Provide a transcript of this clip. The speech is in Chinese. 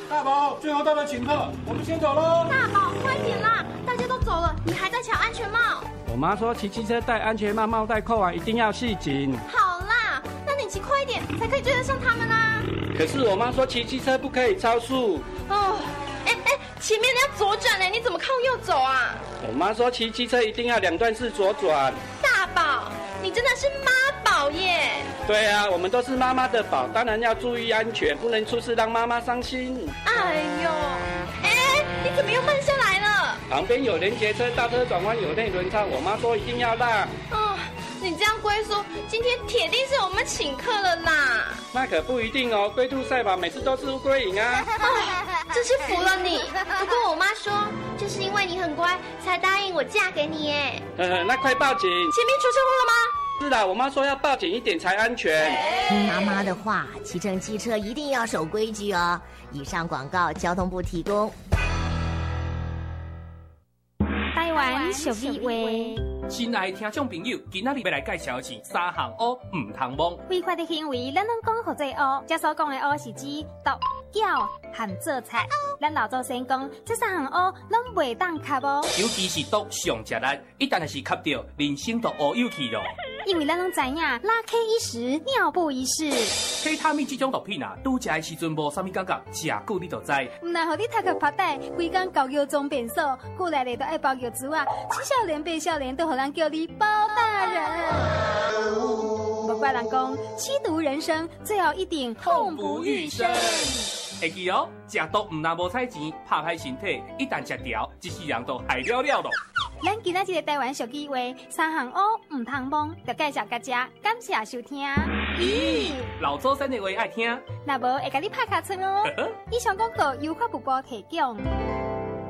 大宝，最后到了请客，我们先走喽。 大宝，快点啦！大家都走了，你还在抢安全帽。 我妈说骑机车戴安全帽，帽带扣完一定要系紧。 好啦，那你骑快一点，才可以追得上他们啦。 可是我妈说骑机车不可以超速。 哦，前面要左转嘞，你怎么靠右走啊？ 我妈说骑机车一定要2段式左转。 大宝，你真的是妈宝耶！ 对啊，我们都是妈妈的宝，当然要注意安全，不能出事让妈妈伤心。 哎呦，你怎么又慢下来了？ 旁边有连结车，大车转弯有内轮差，我妈说一定要让。 哦，你这样龟叔，今天铁定是我们请客了啦。 那可不一定哦，龟兔赛跑每次都是乌龟赢啊。 真是服了你。不过我妈说，就是因为你很乖，才答应我嫁给你耶。 那快报警！ 前面出车祸了吗？ 是啦，我妈说要报警一点才安全。 听妈妈的话，骑乘机车一定要守规矩哦。以上广告交通部提供。 台湾俗语话。 亲爱的听众朋友，今仔日要来介绍的是3项乌唔通摸。 违法的行为，咱拢讲好做乌。这所讲的乌是指毒、搅和做菜。咱老祖先讲，这3项乌拢袂当吸哦。 尤其是毒上食力，一旦是吸到，人生都乌有去咯。 因为咱拢知影，拉 K 一时，尿布一世。 K 他命这种毒品啊，拄食的时阵无啥物感觉，食久你就知。 唔但互你头壳发呆，规工搞药装变瘦，过来咧都爱包药珠啊，青少年变少年都互人叫你包大人。无怪人讲，吸毒人生最后一定痛不欲生。 会记哦，食毒唔但无彩钱，拍歹身体，一旦食掉，一世人都害了了咯。 咱今仔日个台湾俗语话，3项乌唔通摸，就介绍大家，感谢收听。 咦，老祖先的话爱听， 若无会甲你拍卡村哦。以上广告由法务部提供。